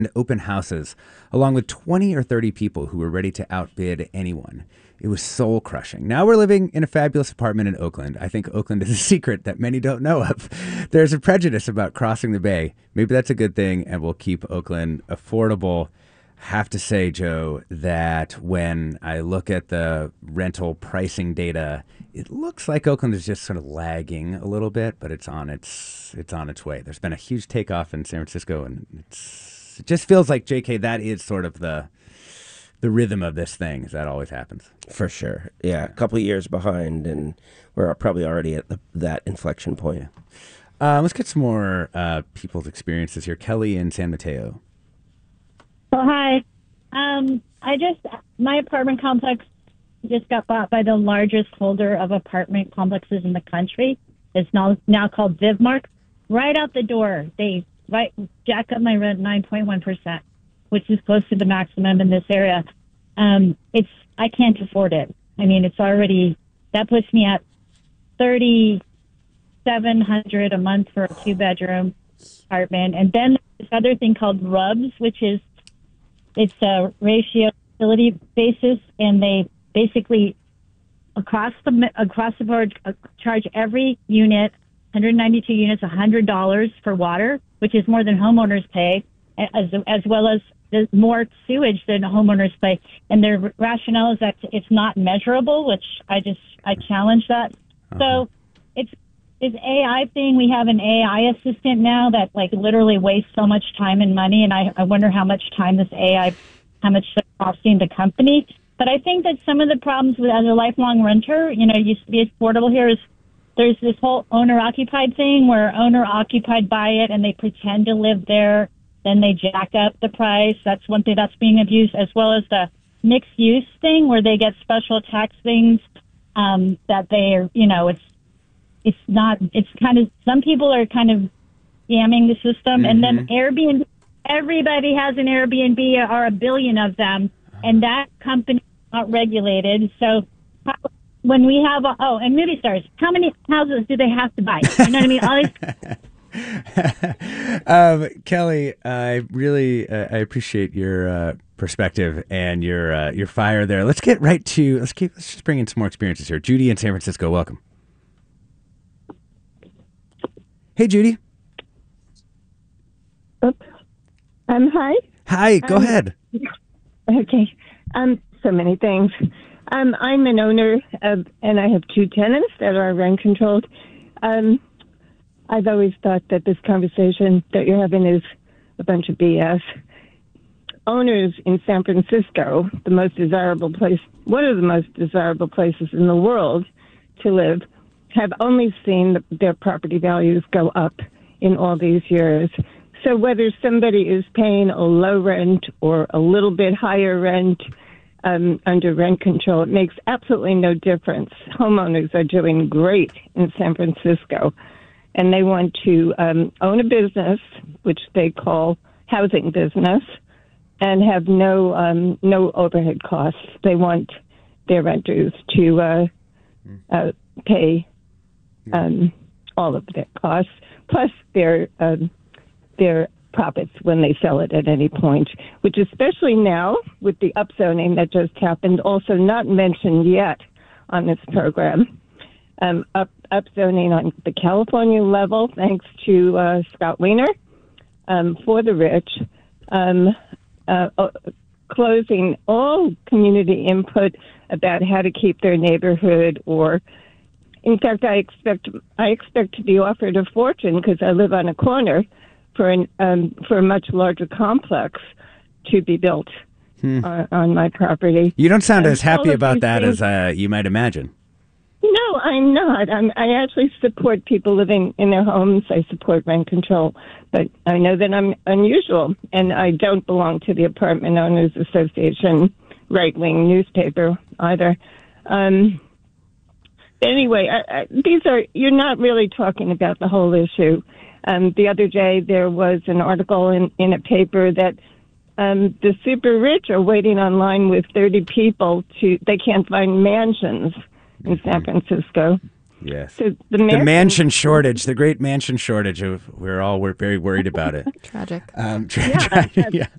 open houses, along with 20 or 30 people who were ready to outbid anyone. It was soul crushing. Now we're living in a fabulous apartment in Oakland. I think Oakland is a secret that many don't know of. There's a prejudice about crossing the bay. Maybe that's a good thing and will keep Oakland affordable. Have to say, Joe, that when I look at the rental pricing data, it looks like Oakland is just sort of lagging a little bit, but it's on its way. There's been a huge takeoff in San Francisco, and it just feels like, JK, that is sort of the rhythm of this thing. That always happens. For sure. Yeah, a couple of years behind, and we're probably already at that inflection point. Let's get some more people's experiences here. Kelly in San Mateo. Oh, hi. My apartment complex just got bought by the largest holder of apartment complexes in the country. It's now called Vivmark. Right out the door, they jack up my rent 9.1%, which is close to the maximum in this area. I can't afford it. I mean, that puts me at $3,700 a month for a 2-bedroom apartment. And then this other thing called RUBS, which is it's a ratio utility basis, and they basically across the board charge every unit, 192 units, $100 for water, which is more than homeowners pay, as well as there's more sewage than homeowners pay. And their rationale is that it's not measurable, which I challenge that. So it's this AI thing. We have an AI assistant now that literally wastes so much time and money, and I wonder how much time how much it's costing the company. But I think that some of the problems as a lifelong renter, used to be affordable here, is there's this whole owner-occupied thing where owner-occupied buy it and they pretend to live there, then they jack up the price. That's one thing that's being abused, as well as the mixed-use thing where they get special tax things that they are, some people are kind of scamming the system. And then Airbnb, everybody has an Airbnb or a billion of them, and that company is not regulated. So when we have, and movie stars, how many houses do they have to buy? You know what I mean? Kelly, I really I appreciate your perspective and your fire there. Let's just bring in some more experiences here. Judy in San Francisco, welcome. Hey, Judy. Oops. Hi. Hi. Go ahead. Okay. So many things. I'm an owner of, and I have 2 tenants that are rent controlled. I've always thought that this conversation that you're having is a bunch of BS. Owners in San Francisco, one of the most desirable places in the world to live, have only seen their property values go up in all these years. So whether somebody is paying a low rent or a little bit higher rent under rent control, it makes absolutely no difference. Homeowners are doing great in San Francisco, and they want to own a business, which they call housing business, and have no overhead costs. They want their renters to pay all of their costs, plus their profits when they sell it at any point, which especially now with the upzoning that just happened, also not mentioned yet on this program. Upzoning on the California level, thanks to Scott Wiener, for the rich, closing all community input about how to keep their neighborhood, or in fact, I expect to be offered a fortune because I live on a corner for a much larger complex to be built on my property. You don't sound as happy about that as you might imagine. No, I'm not. I actually support people living in their homes. I support rent control, but I know that I'm unusual, and I don't belong to the Apartment Owners Association right-wing newspaper either. Anyway, you're not really talking about the whole issue. The other day there was an article in a paper that the super rich are waiting online with 30 people they can't find mansions in San Francisco. Yes. So the The mansion, mansion shortage, the great mansion shortage. We're very worried about it. Tragic. Yeah.